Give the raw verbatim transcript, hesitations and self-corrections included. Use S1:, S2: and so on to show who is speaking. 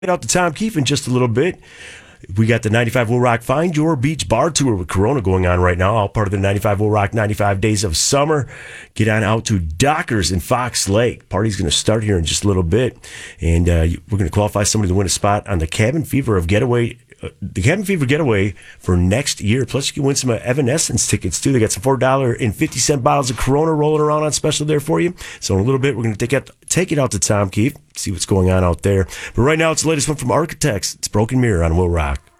S1: out to Tom Keefe in just a little bit. We got the ninety-five Will Rock Find Your Beach Bar Tour with Corona going on right now, all part of the ninety-five Will Rock ninety-five Days of Summer. Get on out to Dockers in Fox Lake. Party's going to start here in just a little bit, and uh, we're going to qualify somebody to win a spot on the Cabin Fever of Getaway, uh, the Cabin Fever Getaway for next year. Plus, you can win some uh, Evanescence tickets too. They got some four dollars and fifty cent bottles of Corona rolling around on special there for you. So in a little bit, we're going to take it take it out to Tom Keefe, see what's going on out there. But right now, it's the latest one from Architects. It's Broken Mirror on Will Rock.